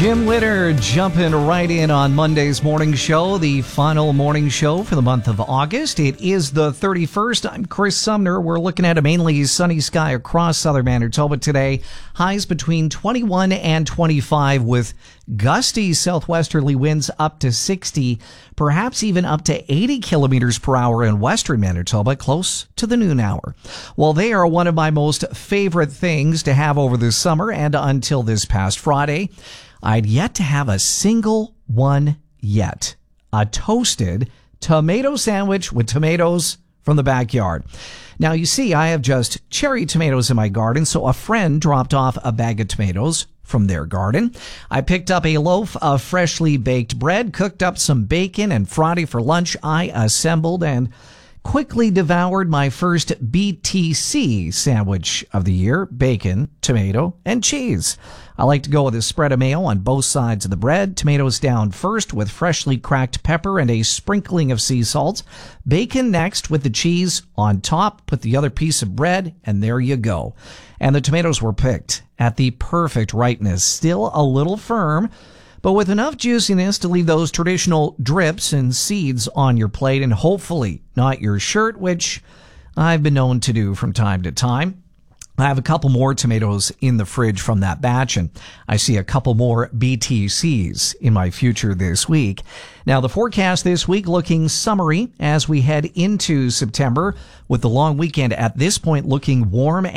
Jim Litter jumping right in on Monday's morning show, the final morning show for the month of August. It is the 31st. I'm Chris Sumner. We're looking at a mainly sunny sky across southern Manitoba today. Highs between 21 and 25 with gusty southwesterly winds up to 60, perhaps even up to 80 kilometers per hour in western Manitoba, close to the noon hour. Well, they are one of my most favorite things to have over the summer, and until this past Friday, I'd yet to have a single one yet. A toasted tomato sandwich with tomatoes from the backyard. Now, you see, I have just cherry tomatoes in my garden, so a friend dropped off a bag of tomatoes from their garden. I picked up a loaf of freshly baked bread, cooked up some bacon, and Friday for lunch I assembled and quickly devoured my first BTC sandwich of the year: bacon, tomato, and cheese. I like to go with a spread of mayo on both sides of the bread, tomatoes down first with freshly cracked pepper and a sprinkling of sea salt, bacon next with the cheese on top, put the other piece of bread, and there you go. And the tomatoes were picked at the perfect ripeness, still a little firm, but with enough juiciness to leave those traditional drips and seeds on your plate and hopefully not your shirt, which I've been known to do from time to time. I have a couple more tomatoes in the fridge from that batch, and I see a couple more BTCs in my future this week. Now, the forecast this week looking summery as we head into September, with the long weekend at this point looking warm